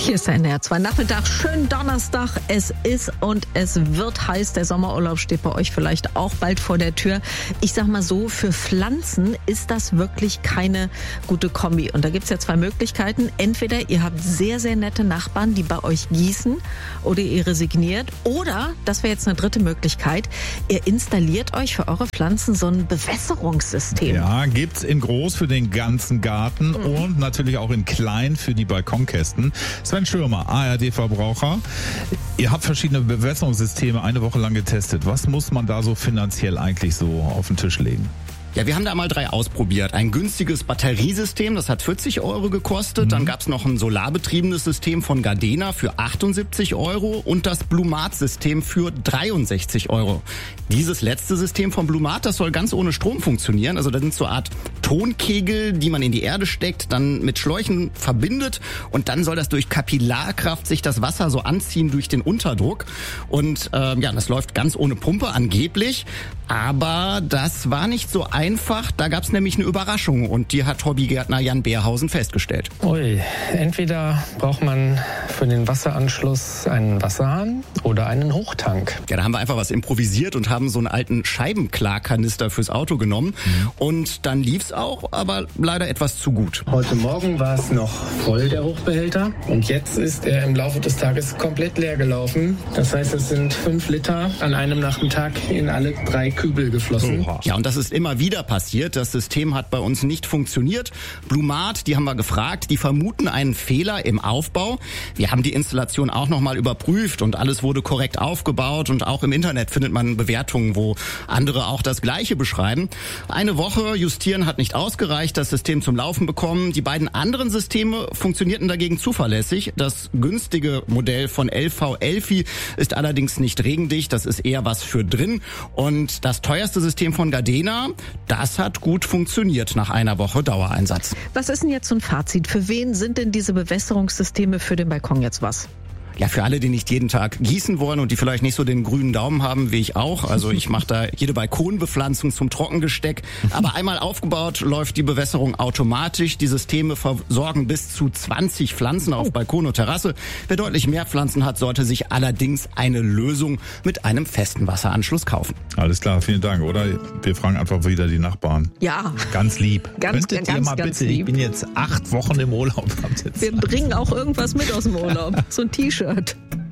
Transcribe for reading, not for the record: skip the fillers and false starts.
Hier ist der NDR2 Nachmittag. Schönen Donnerstag. Es ist und es wird heiß. Der Sommerurlaub steht bei euch vielleicht auch bald vor der Tür. Ich sag mal so, für Pflanzen ist das wirklich keine gute Kombi. Und da gibt's ja zwei Möglichkeiten. Entweder ihr habt sehr, sehr nette Nachbarn, die bei euch gießen, oder ihr resigniert. Oder, das wäre jetzt eine dritte Möglichkeit, ihr installiert euch für eure Pflanzen so ein Bewässerungssystem. Ja, gibt's in groß für den ganzen Garten und natürlich auch in klein für die Balkonkästen. Sven Schirmer, ARD-Verbraucher. Ihr habt verschiedene Bewässerungssysteme eine Woche lang getestet. Was muss man da so finanziell eigentlich so auf den Tisch legen? Ja, wir haben da mal 3 ausprobiert. Ein günstiges Batteriesystem, das hat 40 € gekostet. Dann gab's noch ein solarbetriebenes System von Gardena für 78 € und das Blumat-System für 63 €. Dieses letzte System von Blumat, das soll ganz ohne Strom funktionieren. Also da sind so eine Art Tonkegel, die man in die Erde steckt, dann mit Schläuchen verbindet und dann soll das durch Kapillarkraft sich das Wasser so anziehen durch den Unterdruck. Und das läuft ganz ohne Pumpe angeblich. Aber das war nicht so einfach. Da gab's nämlich eine Überraschung und die hat Hobbygärtner Jan Beerhausen festgestellt. Ui, entweder braucht man für den Wasseranschluss einen Wasserhahn oder einen Hochtank. Ja, da haben wir einfach was improvisiert und haben so einen alten Scheibenklarkanister fürs Auto genommen. Und dann lief's auch, aber leider etwas zu gut. Heute Morgen war es noch voll, der Hochbehälter. Und jetzt ist er im Laufe des Tages komplett leer gelaufen. Das heißt, es sind 5 Liter an einem Nachmittag in alle 3 Kübel geflossen. Ja, und das ist immer wieder passiert. Das System hat bei uns nicht funktioniert. Blumat, die haben wir gefragt, die vermuten einen Fehler im Aufbau. Wir haben die Installation auch nochmal überprüft und alles wurde korrekt aufgebaut und auch im Internet findet man Bewertungen, wo andere auch das Gleiche beschreiben. Eine Woche justieren hat nicht ausgereicht, das System zum Laufen bekommen. Die beiden anderen Systeme funktionierten dagegen zuverlässig. Das günstige Modell von LV Elfi ist allerdings nicht regendicht, das ist eher was für drin. Und das teuerste System von Gardena, das hat gut funktioniert nach einer Woche Dauereinsatz. Was ist denn jetzt so ein Fazit? Für wen sind denn diese Bewässerungssysteme für den Balkon jetzt was? Ja, für alle, die nicht jeden Tag gießen wollen und die vielleicht nicht so den grünen Daumen haben, wie ich auch. Also ich mache da jede Balkonbepflanzung zum Trockengesteck. Aber einmal aufgebaut, läuft die Bewässerung automatisch. Die Systeme versorgen bis zu 20 Pflanzen auf Balkon und Terrasse. Wer deutlich mehr Pflanzen hat, sollte sich allerdings eine Lösung mit einem festen Wasseranschluss kaufen. Alles klar, vielen Dank. Oder wir fragen einfach wieder die Nachbarn. Ja. Ganz lieb. Könntet ihr mal bitte, lieb. ich bin jetzt 8 Wochen im Urlaub. Wir bringen auch irgendwas mit aus dem Urlaub. So ein T-Shirt.